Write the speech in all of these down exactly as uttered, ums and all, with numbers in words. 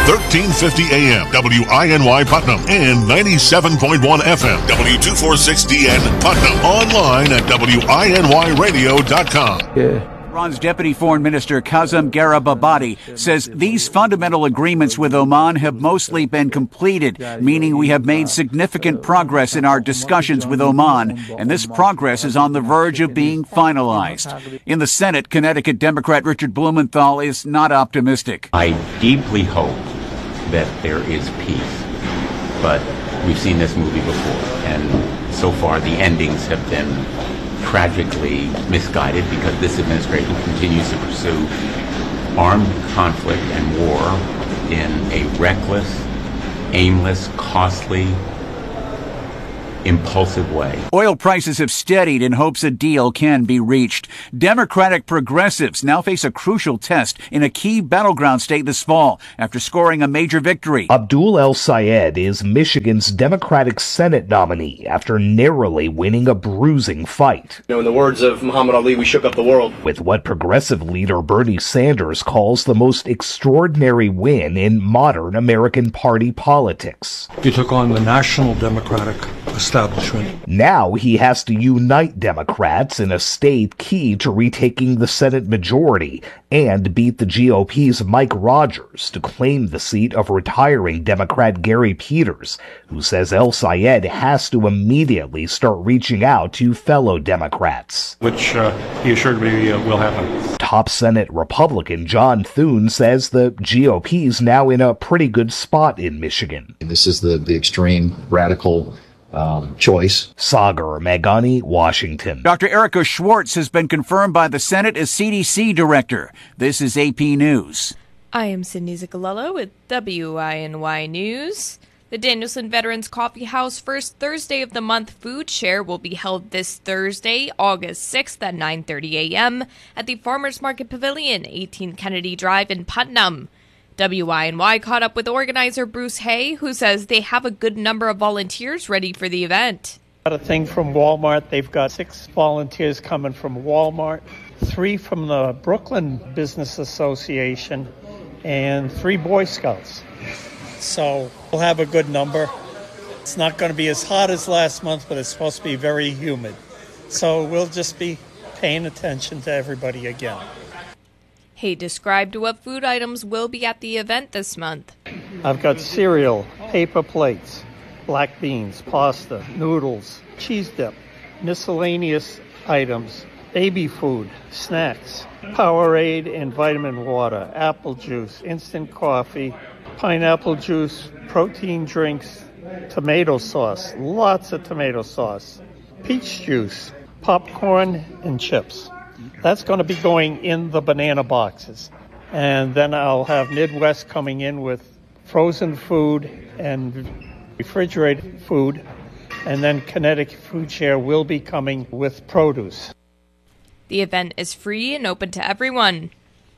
thirteen fifty A M, W I N Y Putnam, and ninety-seven point one F M, W two forty-six D N Putnam. Online at W I N Y radio dot com. Yeah. Iran's Deputy Foreign Minister Kazem Garibabadi says these fundamental agreements with Oman have mostly been completed, meaning we have made significant progress in our discussions with Oman, and this progress is on the verge of being finalized. In the Senate, Connecticut Democrat Richard Blumenthal is not optimistic. I deeply hope that there is peace, but we've seen this movie before, and so far the endings have been tragically misguided because this administration continues to pursue armed conflict and war in a reckless, aimless, costly, impulsive way. Oil prices have steadied in hopes a deal can be reached. Democratic progressives now face a crucial test in a key battleground state this fall after scoring a major victory. Abdul El-Sayed is Michigan's Democratic Senate nominee after narrowly winning a bruising fight. You know, in the words of Muhammad Ali, we shook up the world. With what progressive leader Bernie Sanders calls the most extraordinary win in modern American party politics. He took on the National Democratic establishment. Now he has to unite Democrats in a state key to retaking the Senate majority and beat the G O P's Mike Rogers to claim the seat of retiring Democrat Gary Peters, who says El-Sayed has to immediately start reaching out to fellow Democrats. Which uh, he assured me uh, will happen. Top Senate Republican John Thune says the G O P's now in a pretty good spot in Michigan. This is the, the extreme radical Um, choice. Sagar Meghani, Washington. Doctor Erica Schwartz has been confirmed by the Senate as C D C director. This is A P News. I am Sydney Ziccolello with W I N Y News. The Danielson Veterans Coffee House first Thursday of the month food share will be held this Thursday, August sixth at nine thirty a.m. at the Farmers Market Pavilion, eighteen Kennedy Drive in Putnam. W I N Y caught up with organizer Bruce Hay, who says they have a good number of volunteers ready for the event. Got a thing from Walmart. They've got six volunteers coming from Walmart, three from the Brooklyn Business Association, and three Boy Scouts. So we'll have a good number. It's not going to be as hot as last month, but it's supposed to be very humid. So we'll just be paying attention to everybody again. Hay described what food items will be at the event this month. I've got cereal, paper plates, black beans, pasta, noodles, cheese dip, miscellaneous items, baby food, snacks, Powerade and vitamin water, apple juice, instant coffee, pineapple juice, protein drinks, tomato sauce, lots of tomato sauce, peach juice, popcorn, and chips. That's going to be going in the banana boxes. And then I'll have Midwest coming in with frozen food and refrigerated food. And then Connecticut Food Share will be coming with produce. The event is free and open to everyone.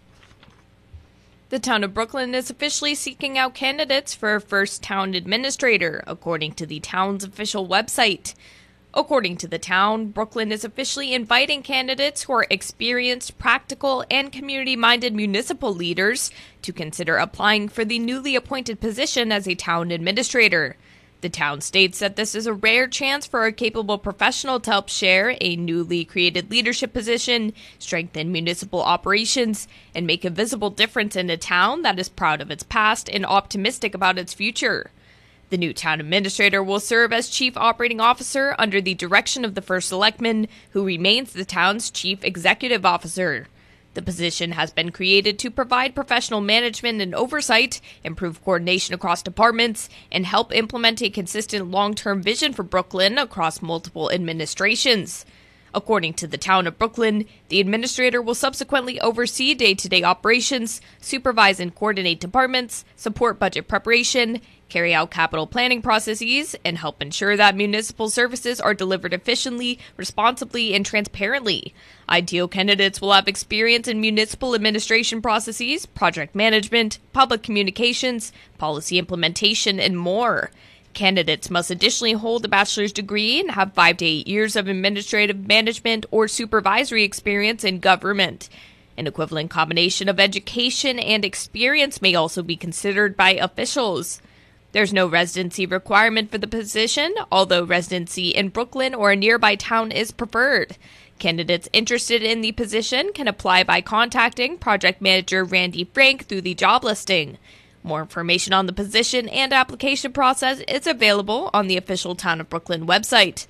The town of Brooklyn is officially seeking out candidates for a first town administrator, according to the town's official website. According to the town, Brooklyn is officially inviting candidates who are experienced, practical, and community-minded municipal leaders to consider applying for the newly appointed position as a town administrator. The town states that this is a rare chance for a capable professional to help share a newly created leadership position, strengthen municipal operations, and make a visible difference in a town that is proud of its past and optimistic about its future. The new town administrator will serve as chief operating officer under the direction of the first selectman, who remains the town's chief executive officer. The position has been created to provide professional management and oversight, improve coordination across departments, and help implement a consistent long-term vision for Brooklyn across multiple administrations. According to the town of Brooklyn, the administrator will subsequently oversee day-to-day operations, supervise and coordinate departments, support budget preparation, carry out capital planning processes, and help ensure that municipal services are delivered efficiently, responsibly, and transparently. Ideal candidates will have experience in municipal administration processes, project management, public communications, policy implementation, and more. Candidates must additionally hold a bachelor's degree and have five to eight years of administrative management or supervisory experience in government. An equivalent combination of education and experience may also be considered by officials. There's no residency requirement for the position, although residency in Brooklyn or a nearby town is preferred. Candidates interested in the position can apply by contacting Project Manager Randy Frank through the job listing. More information on the position and application process is available on the official Town of Brooklyn website.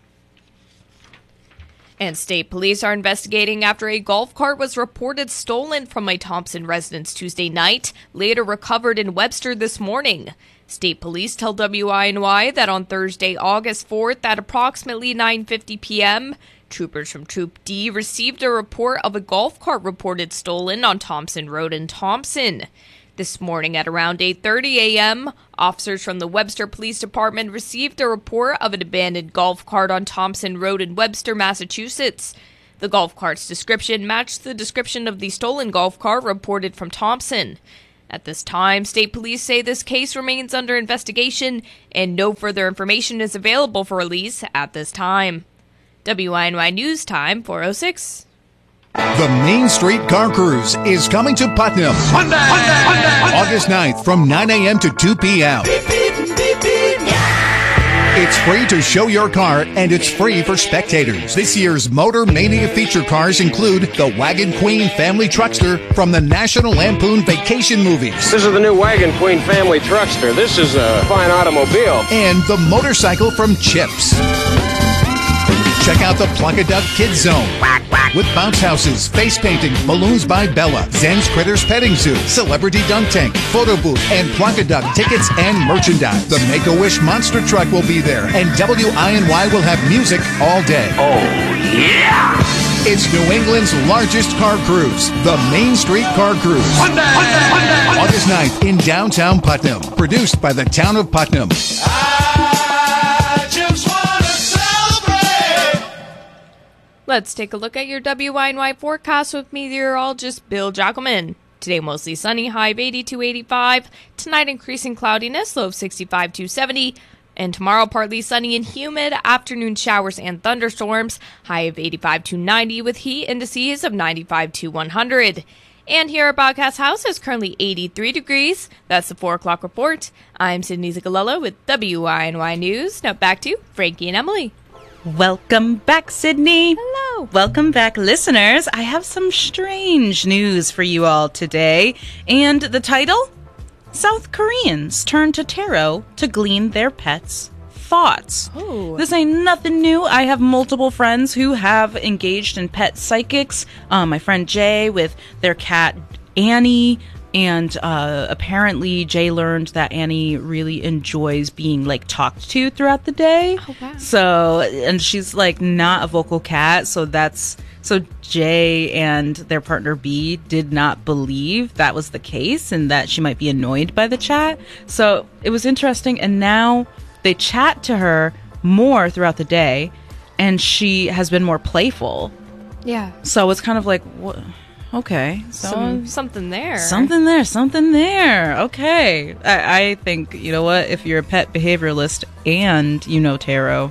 And state police are investigating after a golf cart was reported stolen from a Thompson residence Tuesday night, later recovered in Webster this morning. State police tell W I N Y that on Thursday, August fourth, at approximately nine fifty p.m., troopers from Troop D received a report of a golf cart reported stolen on Thompson Road in Thompson. This morning at around eight thirty a.m., officers from the Webster Police Department received a report of an abandoned golf cart on Thompson Road in Webster, Massachusetts. The golf cart's description matched the description of the stolen golf cart reported from Thompson. At this time, state police say this case remains under investigation and no further information is available for release at this time. W I N Y News Time, four oh six. The Main Street Car Cruise is coming to Putnam. Hyundai, Hyundai, Hyundai, August ninth from nine a.m. to two p.m. Beep, beep, beep, beep, yeah! It's free to show your car, and it's free for spectators. This year's Motor Mania feature cars include the Wagon Queen Family Truckster from the National Lampoon Vacation movies. This is the new Wagon Queen Family Truckster. This is a fine automobile. And the motorcycle from Chips. Check out the Plunkaduck Kids Zone. With bounce houses, face painting, balloons by Bella, Zen's Critters Petting Zoo, Celebrity Dunk Tank, photo booth, and Plunkaduck tickets and merchandise. The Make-A-Wish Monster Truck will be there, and W I N Y will have music all day. Oh, yeah! It's New England's largest car cruise, the Main Street Car Cruise. Hyundai, Hyundai, Hyundai. August ninth in downtown Putnam. Produced by the Town of Putnam. I just want to celebrate. Let's take a look at your W I N Y forecast with meteorologist Bill Jackelman. Today mostly sunny, high of eighty-two, eighty-five. Tonight increasing cloudiness, low of sixty-five to seventy. And tomorrow partly sunny and humid, afternoon showers and thunderstorms, high of eighty-five to ninety with heat indices of ninety-five to one hundred. And here at Broadcast House is currently eighty-three degrees. That's the four o'clock report. I'm Sydney Zigalello with W I N Y News. Now back to Frankie and Emily. Welcome back, Sydney. Hello. Welcome back, listeners. I have some strange news for you all today. And the title? South Koreans turn to tarot to glean their pets' thoughts. Oh. This ain't nothing new. I have multiple friends who have engaged in pet psychics. Um, my friend Jay with their cat Annie. And uh, apparently Jay learned that Annie really enjoys being like talked to throughout the day. Oh, wow. So, and she's like not a vocal cat. So that's, so Jay and their partner B did not believe that was the case and that she might be annoyed by the chat. So it was interesting. And now they chat to her more throughout the day and she has been more playful. Yeah. So it's kind of like, what? Okay, so Some, something there. Something there, something there. Okay. I, I think, you know what, if you're a pet behavioralist and you know tarot,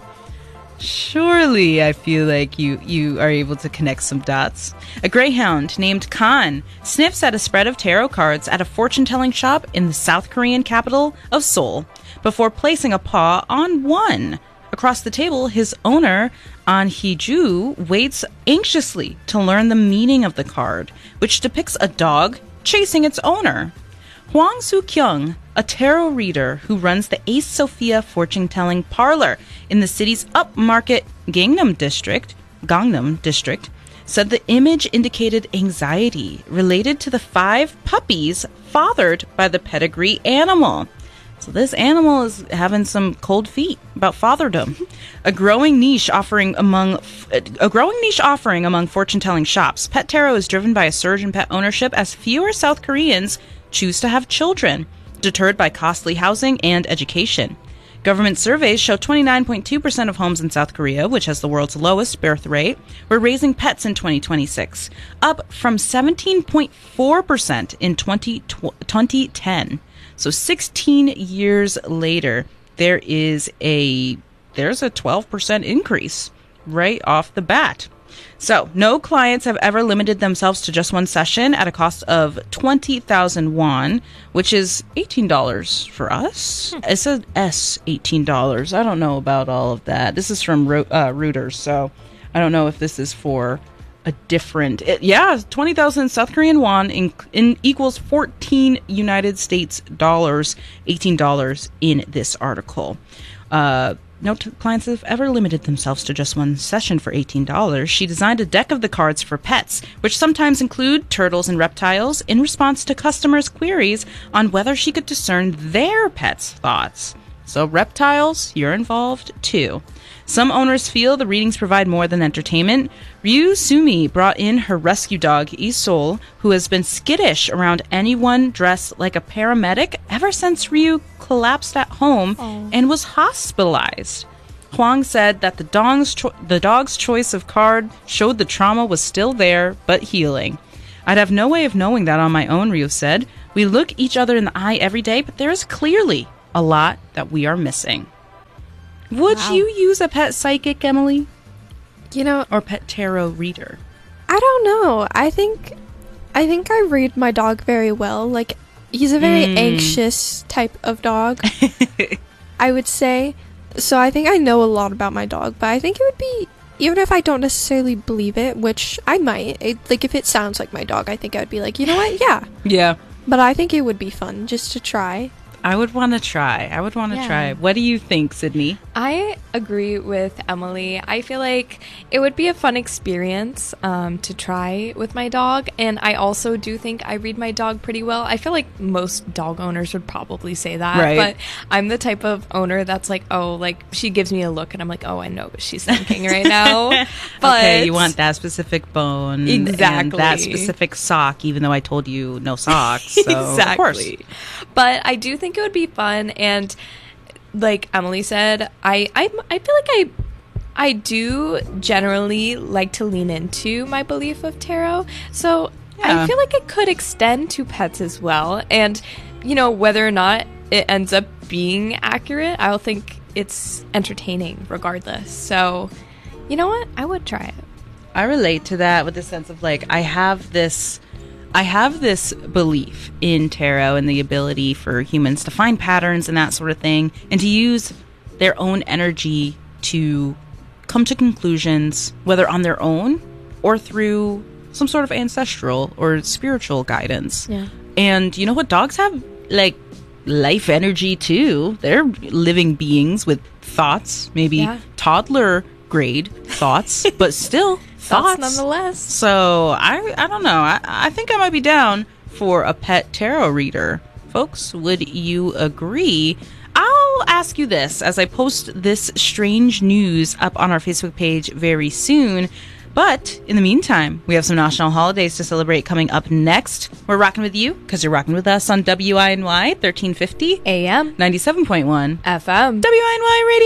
surely I feel like you, you are able to connect some dots. A greyhound named Khan sniffs at a spread of tarot cards at a fortune-telling shop in the South Korean capital of Seoul before placing a paw on one. Across the table, his owner, An Hee-ju, waits anxiously to learn the meaning of the card, which depicts a dog chasing its owner. Hwang Soo-kyung, a tarot reader who runs the Ace Sophia fortune-telling parlor in the city's upmarket Gangnam district, Gangnam district, said the image indicated anxiety related to the five puppies fathered by the pedigree animal. So this animal is having some cold feet about fatherdom. A growing niche offering among a growing niche offering among fortune-telling shops. Pet tarot is driven by a surge in pet ownership as fewer South Koreans choose to have children, deterred by costly housing and education. Government surveys show twenty-nine point two percent of homes in South Korea, which has the world's lowest birth rate, were raising pets in twenty twenty-six, up from seventeen point four percent in twenty ten. So sixteen years later, there is a there's a twelve percent increase right off the bat. So, no clients have ever limited themselves to just one session at a cost of twenty thousand won, which is eighteen dollars for us. Hmm. It says S eighteen dollars. I don't know about all of that. This is from Ro- uh, Reuters, so I don't know if this is for a different... It, yeah, twenty thousand South Korean won in, in equals fourteen United States dollars, eighteen dollars in this article. Uh... No t- clients have ever limited themselves to just one session for eighteen dollars. She designed a deck of the cards for pets, which sometimes include turtles and reptiles, in response to customers' queries on whether she could discern their pets' thoughts. So reptiles, you're involved too. Some owners feel the readings provide more than entertainment. Ryu Sumi brought in her rescue dog, Isol, who has been skittish around anyone dressed like a paramedic ever since Ryu collapsed at home Aww. and was hospitalized. Huang said that the dog's, cho- the dog's choice of card showed the trauma was still there, but healing. I'd have no way of knowing that on my own, Ryu said. We look each other in the eye every day, but there is clearly a lot that we are missing. Would wow. you use a pet psychic, Emily? You know, or pet tarot reader? I don't know. I think I think I read my dog very well. Like, he's a very mm. anxious type of dog, I would say. So I think I know a lot about my dog, but I think it would be, even if I don't necessarily believe it, which I might, it, like if it sounds like my dog, I think I'd be like, you know what? Yeah. Yeah. But I think it would be fun just to try. I would want to try. I would want to yeah. try. What do you think, Sydney? I agree with Emily. I feel like it would be a fun experience um, to try with my dog. And I also do think I read my dog pretty well. I feel like most dog owners would probably say that. Right. But I'm the type of owner that's like, oh, like she gives me a look and I'm like, oh, I know what she's thinking right now. But okay, you want that specific bone. Exactly. And that specific sock, even though I told you no socks. So exactly. Of course. But I do think it would be fun, and like Emily said, I I, I feel like I I do generally like to lean into my belief of tarot, so yeah. I feel like it could extend to pets as well. And you know, whether or not it ends up being accurate, I'll think it's entertaining regardless. So you know what, I would try it. I relate to that with the sense of like I have this I have this belief in tarot and the ability for humans to find patterns and that sort of thing, and to use their own energy to come to conclusions, whether on their own or through some sort of ancestral or spiritual guidance. Yeah. And you know what? Dogs have, like, life energy, too. They're living beings with thoughts, maybe yeah. toddler grade thoughts, but still thoughts nonetheless. So I I don't know. I, I think I might be down for a pet tarot reader. Folks, would you agree? I'll ask you this as I post this strange news up on our Facebook page very soon. But in the meantime, we have some national holidays to celebrate coming up next. We're rocking with you because you're rocking with us on W I N Y thirteen fifty A M ninety-seven point one F M W I N Y Radio.